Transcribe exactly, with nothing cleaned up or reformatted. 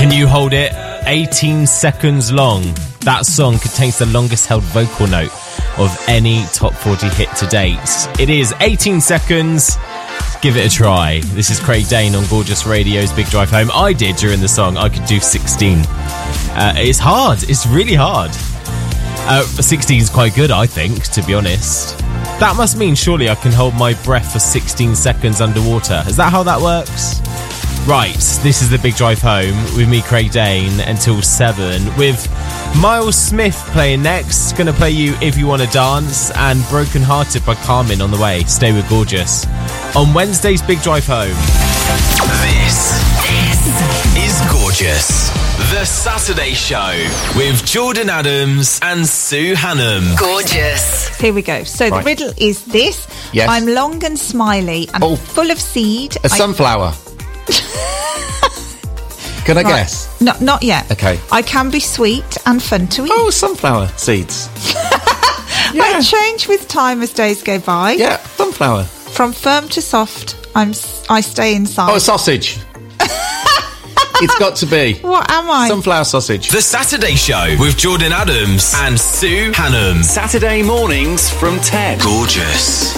Can You Hold It? eighteen seconds long. That song contains the longest held vocal note of any top forty hit to date. It is eighteen seconds. Give it a try. This is Craig Dane on Gorgeous Radio's Big Drive Home. I did during the song. I could do sixteen. Uh, it's hard. It's really hard. Uh, sixteen is quite good, I think, to be honest. That must mean surely I can hold my breath for sixteen seconds underwater. Is that how that works? Right, this is the Big Drive Home with me, Craig Dane, until seven, with Miles Smith playing next. Gonna play you If You Wanna Dance and Broken Hearted by Carmen on the way. Stay with Gorgeous on Wednesday's Big Drive Home. This, this is Gorgeous, the Saturday show with Jordan Adams and Sue Hannam. Gorgeous. Here we go. So Right. the riddle is this. Yes. I'm long and smiley and Oh. full of seed. A I- sunflower. Can I Right. guess? No, not yet. Okay. I can be sweet and fun to eat. Oh, sunflower seeds. I yeah. change with time as days go by. Yeah, sunflower. From firm to soft, I'm s- I stay inside. Oh, a sausage. It's got to be. What am I? Sunflower sausage. The Saturday show with Jordan Adams and Sue Hannam. Saturday mornings from ten. Gorgeous.